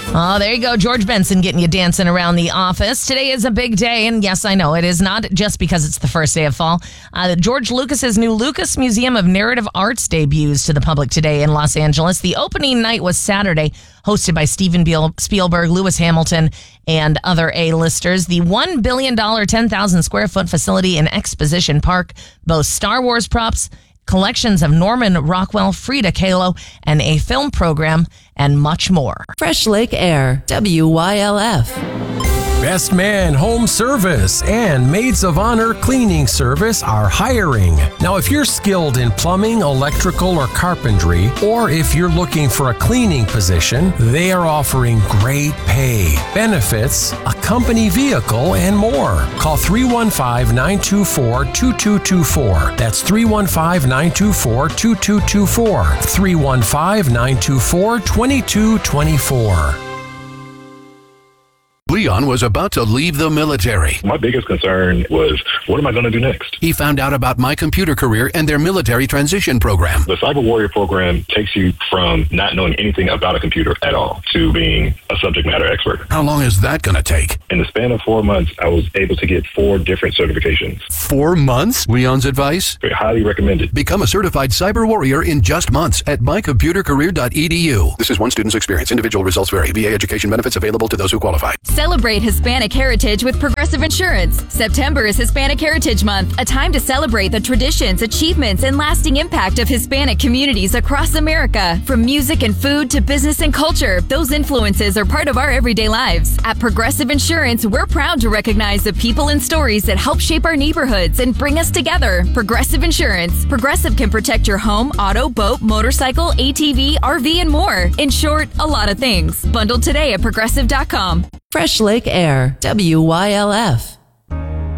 Oh, there you go. George Benson getting you dancing around the office. Today is a big day, and yes, I know, it is not just because it's the first day of fall. George Lucas's new Lucas Museum of Narrative Arts debuts to the public today in Los Angeles. The opening night was Saturday, hosted by Steven Spielberg, Lewis Hamilton, and other A-listers. The $1 billion, 10,000 square foot facility in Exposition Park boasts Star Wars props, collections of Norman Rockwell, Frida Kahlo, and a film program, and much more. Fresh Lake Air, WYLF. Best Man Home Service and Maids of Honor Cleaning Service are hiring. Now, if you're skilled in plumbing, electrical, or carpentry, or if you're looking for a cleaning position, they are offering great pay, benefits, a company vehicle, and more. Call 315-924-2224. That's 315-924-2224. 315-924-2224. Leon was about to leave the military. My biggest concern was, what am I going to do next? He found out about My Computer Career and their military transition program. The Cyber Warrior program takes you from not knowing anything about a computer at all to being a subject matter expert. How long is that going to take? In the span of 4 months, I was able to get 4 different certifications. 4 months? Leon's advice? Very highly recommended. Become a certified cyber warrior in just months at mycomputercareer.edu. This is one student's experience. Individual results vary. VA education benefits available to those who qualify. Celebrate Hispanic heritage with Progressive Insurance. September is Hispanic Heritage Month, a time to celebrate the traditions, achievements, and lasting impact of Hispanic communities across America. From music and food to business and culture, those influences are part of our everyday lives. At Progressive Insurance, we're proud to recognize the people and stories that help shape our neighborhoods and bring us together. Progressive Insurance. Progressive can protect your home, auto, boat, motorcycle, ATV, RV, and more. In short, a lot of things. Bundle today at Progressive.com. Fresh Lake Air, WYLF.